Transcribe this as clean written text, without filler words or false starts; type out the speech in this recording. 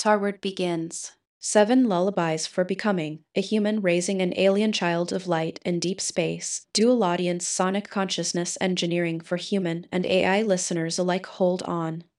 Starward begins. 7 Lullabies for Becoming, a human raising an alien child of light in deep space. Dual audience sonic consciousness engineering for human and AI listeners alike. Hold on.